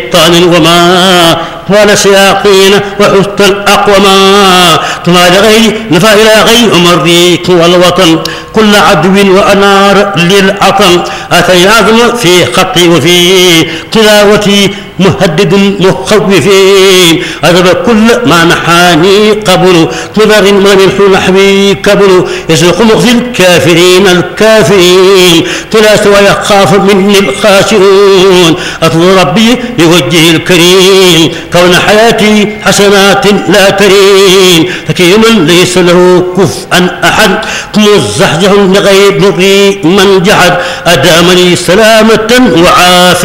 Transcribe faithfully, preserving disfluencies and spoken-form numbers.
طعن وما طال سياقين وحست الأقوما طلع لغير نفى إلى غير أمريك والوطن كل عدو وأنار للعطن أتي العظم في خطي وفي تلاوتي مهدد مخوفين أذب كل ما نحاني قبل نظر ما من نحوي قبل يسلق مخزي الكافرين الكافرين تلا سوى يخاف مني الخاسرون أطلب ربي بوجهه الكريم كون حياتي حسنات لا ترين فكيما ليس له كفءا أحد مزحزح لغير من جحد أدامني سلامة وعافية